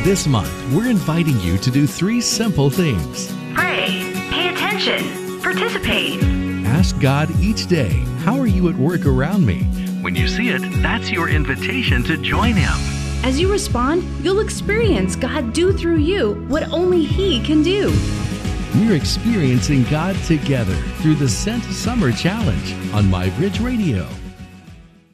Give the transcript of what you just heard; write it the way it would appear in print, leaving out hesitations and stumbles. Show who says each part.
Speaker 1: This month, we're inviting you to do 3 simple things.
Speaker 2: Pray, pay attention, participate.
Speaker 1: Ask God each day, how are you at work around me? When you see it, that's your invitation to join Him.
Speaker 3: As you respond, you'll experience God do through you what only He can do.
Speaker 1: We're experiencing God together through the Sent Summer Challenge on MyBridge Radio.